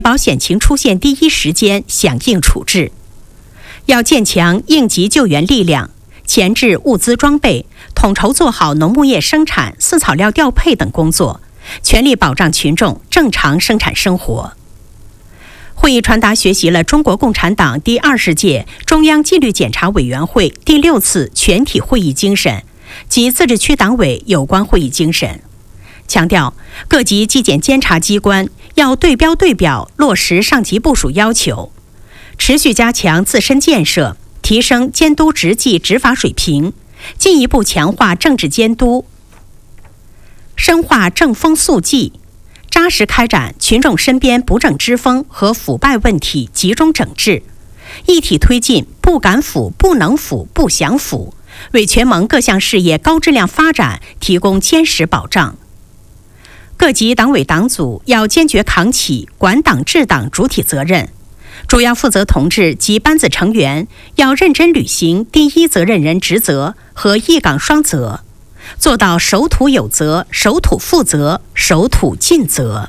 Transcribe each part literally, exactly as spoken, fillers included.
保险情出现第一时间响应处置。要建强应急救援力量，前置物资装备，统筹做好农牧业生产、饲草料调配等工作，全力保障群众正常生产生活。会议传达学习了中国共产党第二十届中央纪律检查委员会第六次全体会议精神及自治区党委有关会议精神，强调各级纪检监察机关要对标对表落实上级部署要求，持续加强自身建设，提升监督执纪执法水平，进一步强化政治监督，深化正风肃纪，扎实开展群众身边不正之风和腐败问题集中整治，一体推进不敢腐、不能腐、不想腐，为全盟各项事业高质量发展提供坚实保障。各级党委党组要坚决扛起管党治党主体责任，主要负责同志及班子成员要认真履行第一责任人职责和一岗双责，做到守土有责、守土负责、守土尽责。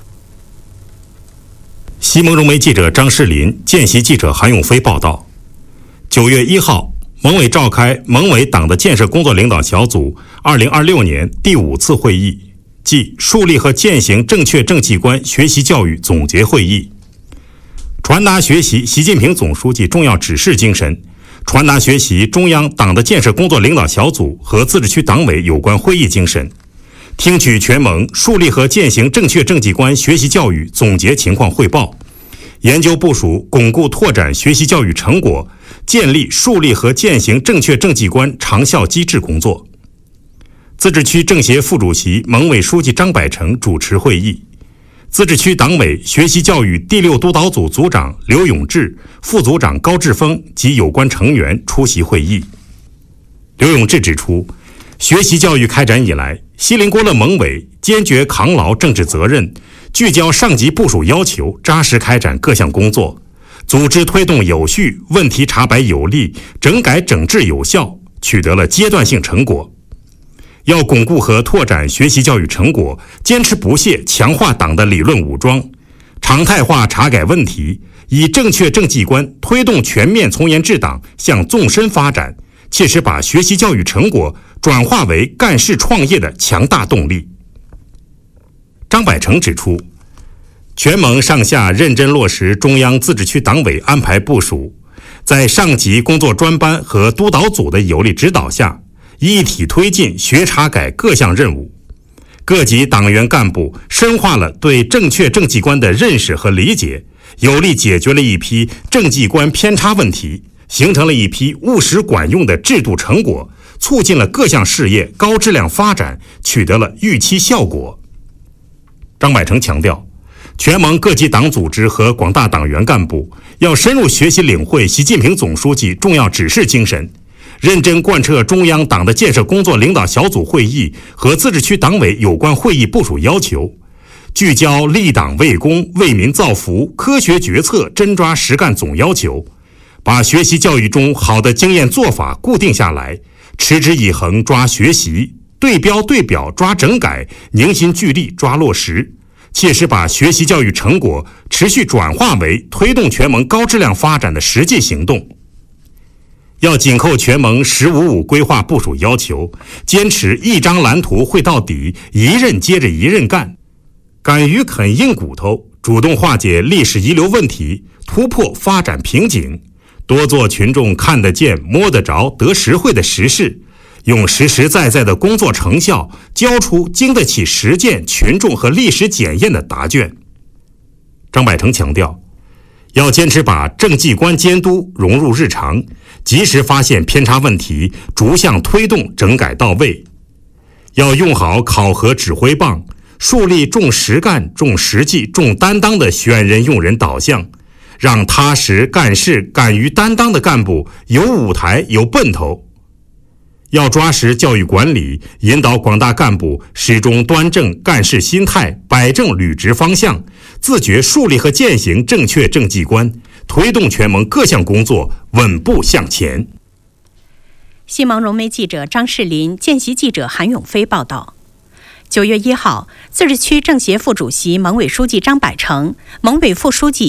西蒙融媒记者张世林、见习记者韩永飞报道：九月一号，盟委召开盟委党的建设工作领导小组二零二六年第五次会议，即树立和践行正确政绩观学习教育总结会议，传达学习习近平总书记重要指示精神，传达学习中央党的建设工作领导小组和自治区党委有关会议精神，听取全盟树立和践行正确政绩观学习教育总结情况汇报，研究部署巩固拓展学习教育成果，建立树立和践行正确政绩观长效机制工作。自治区政协副主席、盟委书记张百成主持会议，自治区党委学习教育第六督导组组长刘永志、副组长高志峰及有关成员出席会议。刘永志指出，学习教育开展以来，锡林郭勒盟委坚决扛牢政治责任，聚焦上级部署要求，扎实开展各项工作，组织推动有序，问题查白有力，整改整治有效，取得了阶段性成果。要巩固和拓展学习教育成果，坚持不懈强化党的理论武装，常态化查改问题，以正确政绩观推动全面从严治党向纵深发展，切实把学习教育成果转化为干事创业的强大动力。张百成指出，全盟上下认真落实中央自治区党委安排部署，在上级工作专班和督导组的有力指导下，一体推进学查改各项任务，各级党员干部深化了对正确政绩观的认识和理解，有力解决了一批政绩观偏差问题，形成了一批务实管用的制度成果，促进了各项事业高质量发展，取得了预期效果。张百成强调，全盟各级党组织和广大党员干部要深入学习领会习近平总书记重要指示精神，认真贯彻中央党的建设工作领导小组会议和自治区党委有关会议部署要求，聚焦立党为公、为民造福、科学决策、真抓实干总要求，把学习教育中好的经验做法固定下来，持之以恒抓学习，对标对表抓整改，凝心聚力抓落实，切实把学习教育成果持续转化为推动全盟高质量发展的实际行动。要紧扣全盟“十五五”规划部署要求，坚持一张蓝图绘到底，一任接着一任干，敢于啃硬骨头，主动化解历史遗留问题，突破发展瓶颈，多做群众看得见、摸得着、得实惠的实事，用实实在在的工作成效交出经得起实践、群众和历史检验的答卷。张百成强调，要坚持把政绩观监督融入日常，及时发现偏差问题，逐项推动整改到位。要用好考核指挥棒，树立重实干、重实际、重担当的选人用人导向，让踏实干事、敢于担当的干部有舞台、有奔头。要抓实教育管理，引导广大干部始终端正干事心态，摆正履职方向，自觉树立和践行正确政绩观，推动全盟各项工作稳步向前。 西蒙融媒记者张世林、见习记者韩永飞报道。九月一号，自治区政协副主席、盟委书记张百成、盟委副书记